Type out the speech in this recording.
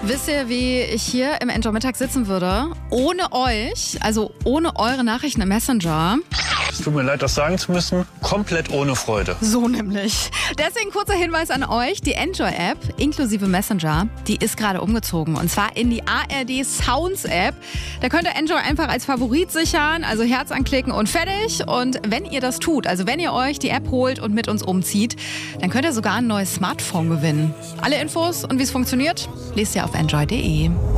Wisst ihr, wie ich hier im Enjoy Mittag sitzen würde? Ohne euch, also ohne eure Nachrichten im Messenger. Es tut mir leid, das sagen zu müssen. Komplett ohne Freude. So nämlich. Deswegen kurzer Hinweis an euch. Die Enjoy-App inklusive Messenger, die ist gerade umgezogen. Und zwar in die ARD Sounds-App. Da könnt ihr Enjoy einfach als Favorit sichern, also Herz anklicken und fertig. Und wenn ihr das tut, also wenn ihr euch die App holt und mit uns umzieht, dann könnt ihr sogar ein neues Smartphone gewinnen. Alle Infos und wie es funktioniert, lest ihr auf enjoy.de.